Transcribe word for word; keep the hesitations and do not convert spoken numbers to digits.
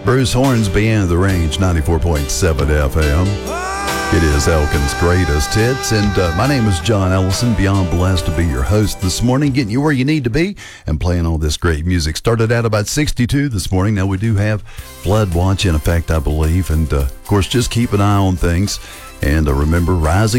Bruce Hornsby and the Range, ninety-four point seven F M. It is Elkin's Greatest Hits, and uh, my name is John Ellison. Beyond blessed to be your host this morning, getting you where you need to be and playing all this great music. Started out about sixty-two this morning. Now we do have flood watch in effect, I believe, and uh, of course, just keep an eye on things. And uh, remember, rising